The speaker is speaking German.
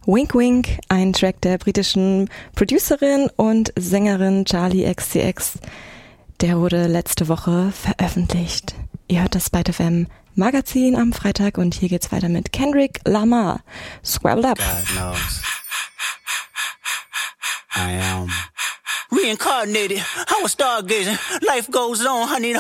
Wink Wink, ein Track der britischen Producerin und Sängerin Charli XCX. Der wurde letzte Woche veröffentlicht. Ihr hört das Byte FM Magazin am Freitag und hier geht's weiter mit Kendrick Lamar. Scrabbled up. God knows. I am reincarnated. I was stargazing. Life goes on, honey.